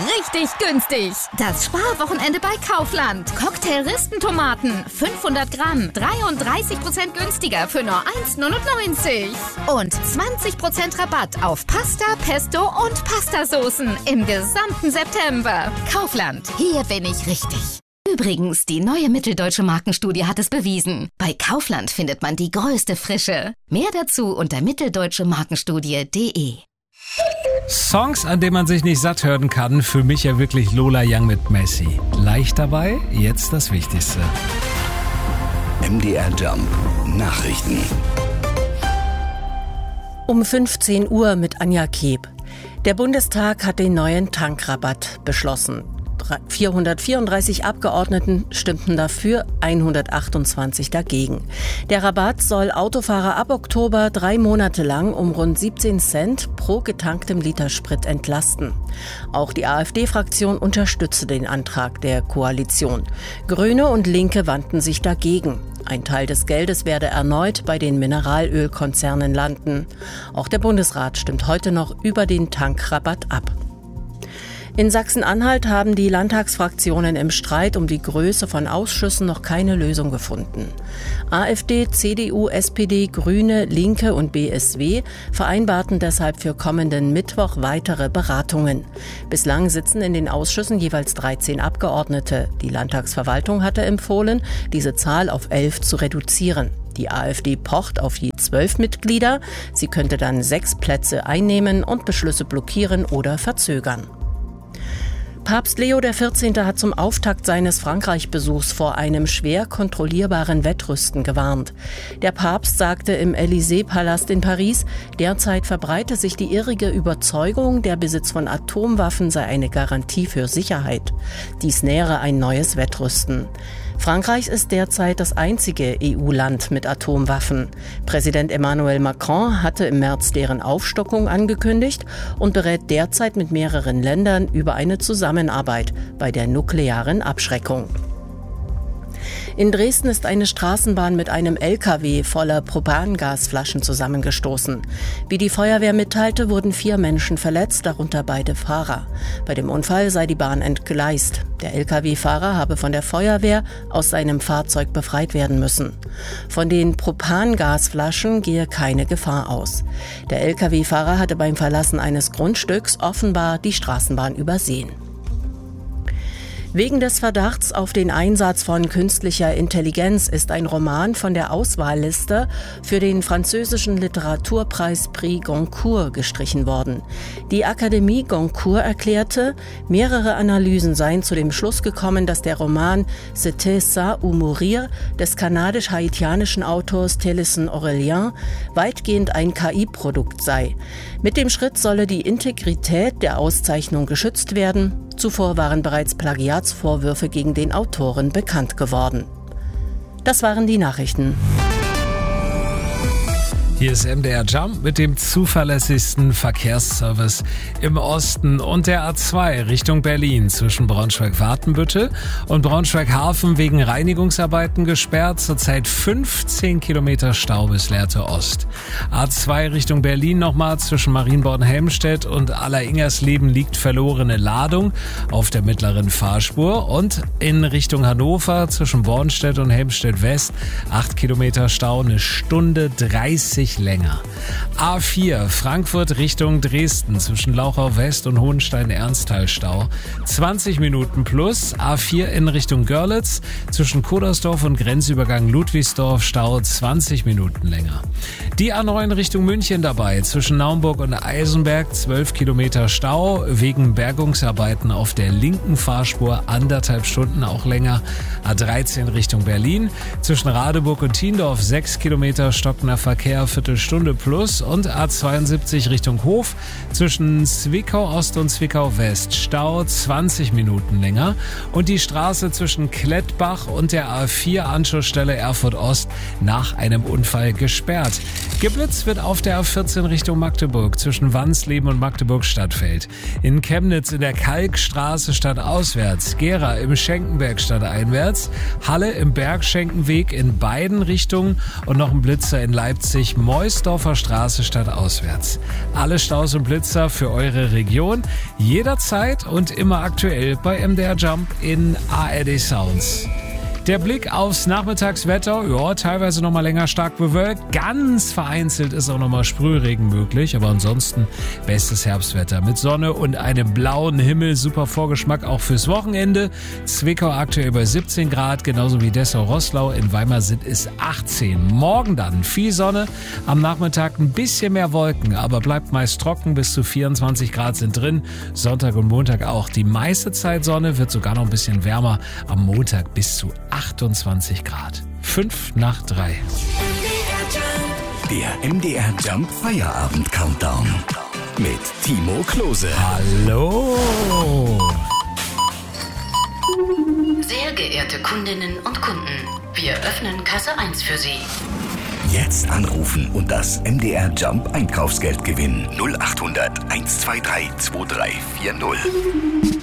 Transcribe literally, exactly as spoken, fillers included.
richtig günstig. Das Sparwochenende bei Kaufland. Cocktail-Ristentomaten, fünfhundert Gramm, dreiunddreißig Prozent günstiger für nur eins neunundneunzig. Und zwanzig Prozent Rabatt auf Pasta, Pesto und Pastasoßen im gesamten September. Kaufland, hier bin ich richtig. Übrigens, die neue Mitteldeutsche Markenstudie hat es bewiesen. Bei Kaufland findet man die größte Frische. Mehr dazu unter mitteldeutschemarkenstudie punkt de. Songs, an denen man sich nicht satt hören kann, für mich ja wirklich Lola Young mit Messi. Leicht dabei, jetzt das Wichtigste. M D R Jump Nachrichten. Um fünfzehn Uhr mit Anja Keb. Der Bundestag hat den neuen Tankrabatt beschlossen. vierhundertvierunddreißig Abgeordneten stimmten dafür, hundertachtundzwanzig dagegen. Der Rabatt soll Autofahrer ab Oktober drei Monate lang um rund siebzehn Cent pro getanktem Liter Sprit entlasten. Auch die AfD-Fraktion unterstützte den Antrag der Koalition. Grüne und Linke wandten sich dagegen. Ein Teil des Geldes werde erneut bei den Mineralölkonzernen landen. Auch der Bundesrat stimmt heute noch über den Tankrabatt ab. In Sachsen-Anhalt haben die Landtagsfraktionen im Streit um die Größe von Ausschüssen noch keine Lösung gefunden. AfD, C D U, S P D, Grüne, Linke und B S W vereinbarten deshalb für kommenden Mittwoch weitere Beratungen. Bislang sitzen in den Ausschüssen jeweils dreizehn Abgeordnete. Die Landtagsverwaltung hatte empfohlen, diese Zahl auf elf zu reduzieren. Die AfD pocht auf je zwölf Mitglieder. Sie könnte dann sechs Plätze einnehmen und Beschlüsse blockieren oder verzögern. Papst Leo der vierzehnte hat zum Auftakt seines Frankreich-Besuchs vor einem schwer kontrollierbaren Wettrüsten gewarnt. Der Papst sagte im Élysée-Palast in Paris, derzeit verbreite sich die irrige Überzeugung, der Besitz von Atomwaffen sei eine Garantie für Sicherheit. Dies nähere ein neues Wettrüsten. Frankreich ist derzeit das einzige E U-Land mit Atomwaffen. Präsident Emmanuel Macron hatte im März deren Aufstockung angekündigt und berät derzeit mit mehreren Ländern über eine Zusammenarbeit bei der nuklearen Abschreckung. In Dresden ist eine Straßenbahn mit einem L K W voller Propangasflaschen zusammengestoßen. Wie die Feuerwehr mitteilte, wurden vier Menschen verletzt, darunter beide Fahrer. Bei dem Unfall sei die Bahn entgleist. Der L K W-Fahrer habe von der Feuerwehr aus seinem Fahrzeug befreit werden müssen. Von den Propangasflaschen gehe keine Gefahr aus. Der L K W-Fahrer hatte beim Verlassen eines Grundstücks offenbar die Straßenbahn übersehen. Wegen des Verdachts auf den Einsatz von künstlicher Intelligenz ist ein Roman von der Auswahlliste für den französischen Literaturpreis Prix Goncourt gestrichen worden. Die Akademie Goncourt erklärte, mehrere Analysen seien zu dem Schluss gekommen, dass der Roman C'était ça ou mourir des kanadisch-haitianischen Autors Télésson Aurélien weitgehend ein K I-Produkt sei. Mit dem Schritt solle die Integrität der Auszeichnung geschützt werden. Zuvor waren bereits Plagiatsvorwürfe gegen den Autoren bekannt geworden. Das waren die Nachrichten. Hier ist M D R Jump mit dem zuverlässigsten Verkehrsservice im Osten und der A zwei Richtung Berlin zwischen Braunschweig-Watenbüttel und Braunschweig-Hafen wegen Reinigungsarbeiten gesperrt. Zurzeit fünfzehn Kilometer Stau bis Lehrte Ost. A zwei Richtung Berlin nochmal zwischen Marienborn-Helmstedt und Aller-Ingersleben liegt verlorene Ladung auf der mittleren Fahrspur und in Richtung Hannover zwischen Bornstedt und Helmstedt West acht Kilometer Stau, eine Stunde dreißig länger. A vier Frankfurt Richtung Dresden zwischen Lauchau West und Hohenstein-Ernsthal Stau zwanzig Minuten plus. A vier in Richtung Görlitz zwischen Kodersdorf und Grenzübergang Ludwigsdorf Stau zwanzig Minuten länger. Die A neun Richtung München dabei zwischen Naumburg und Eisenberg zwölf Kilometer Stau wegen Bergungsarbeiten auf der linken Fahrspur anderthalb Stunden auch länger. A dreizehn Richtung Berlin zwischen Radeburg und Tiendorf sechs Kilometer stockender Verkehr Viertelstunde plus und A zweiundsiebzig Richtung Hof zwischen Zwickau Ost und Zwickau West Stau zwanzig Minuten länger und die Straße zwischen Klettbach und der A vier Anschlussstelle Erfurt Ost nach einem Unfall gesperrt. Geblitzt wird auf der A vierzehn Richtung Magdeburg zwischen Wansleben und Magdeburg Stadtfeld. In Chemnitz in der Kalkstraße stadtauswärts, Gera im Schenkenberg stadteinwärts, Halle im Bergschenkenweg in beiden Richtungen und noch ein Blitzer in Leipzig Meusdorfer Straße stadtauswärts. Alle Staus und Blitzer für eure Region, jederzeit und immer aktuell bei M D R Jump in A R D Sounds. Der Blick aufs Nachmittagswetter, ja, teilweise noch mal länger stark bewölkt. Ganz vereinzelt ist auch noch mal Sprühregen möglich, aber ansonsten bestes Herbstwetter mit Sonne und einem blauen Himmel. Super Vorgeschmack auch fürs Wochenende. Zwickau aktuell bei siebzehn Grad, genauso wie Dessau-Roßlau. In Weimar sind es achtzehn. Morgen dann viel Sonne, am Nachmittag ein bisschen mehr Wolken, aber bleibt meist trocken. Bis zu vierundzwanzig Grad sind drin. Sonntag und Montag auch die meiste Zeit Sonne, wird sogar noch ein bisschen wärmer. Am Montag bis zu achtundzwanzig Grad. Fünf nach drei. Der M D R Jump Feierabend Countdown mit Timo Klose. Hallo! Sehr geehrte Kundinnen und Kunden, wir öffnen Kasse eins für Sie. Jetzt anrufen und das M D R Jump Einkaufsgeld gewinnen. null acht hundert eins zwei drei zwei drei vier null.